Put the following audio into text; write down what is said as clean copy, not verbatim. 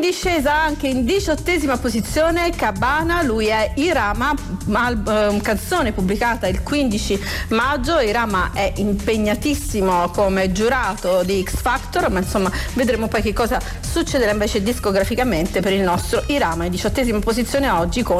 in discesa anche in 18ª posizione Cabana, lui è Irama, canzone pubblicata il 15 maggio. Irama è impegnatissimo come giurato di X Factor, ma insomma vedremo poi che cosa succederà invece discograficamente per il nostro Irama. In 18ª posizione oggi con